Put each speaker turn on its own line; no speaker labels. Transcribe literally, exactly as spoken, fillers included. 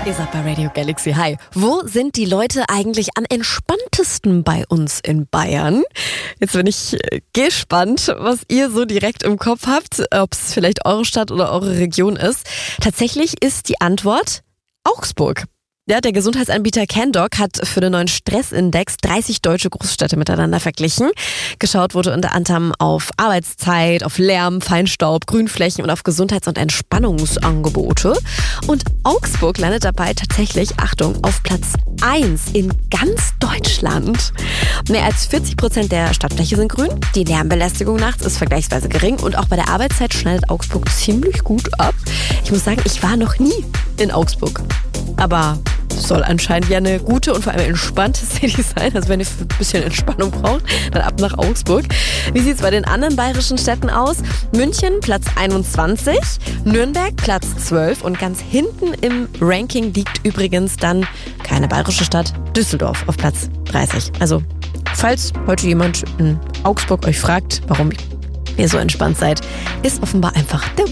Ihr seid bei Radio Galaxy. Hi. Wo sind die Leute eigentlich am entspanntesten bei uns in Bayern? Jetzt bin ich gespannt, was ihr so direkt im Kopf habt, ob es vielleicht eure Stadt oder eure Region ist. Tatsächlich ist die Antwort Augsburg. Ja, der Gesundheitsanbieter CanDoc hat für den neuen Stressindex dreißig deutsche Großstädte miteinander verglichen. Geschaut wurde unter anderem auf Arbeitszeit, auf Lärm, Feinstaub, Grünflächen und auf Gesundheits- und Entspannungsangebote. Und Augsburg landet dabei tatsächlich, Achtung, auf Platz eins in ganz Deutschland. Mehr als vierzig Prozent der Stadtfläche sind grün, die Lärmbelästigung nachts ist vergleichsweise gering und auch bei der Arbeitszeit schneidet Augsburg ziemlich gut ab. Ich muss sagen, ich war noch nie in Augsburg. Aber soll anscheinend ja eine gute und vor allem entspannte City sein. Also wenn ihr ein bisschen Entspannung braucht, dann ab nach Augsburg. Wie sieht es bei den anderen bayerischen Städten aus? München Platz einundzwanzig, Nürnberg Platz zwölf und ganz hinten im Ranking liegt übrigens dann keine bayerische Stadt, Düsseldorf auf Platz dreißig. Also falls heute jemand in Augsburg euch fragt, warum ihr so entspannt seid, ist offenbar einfach der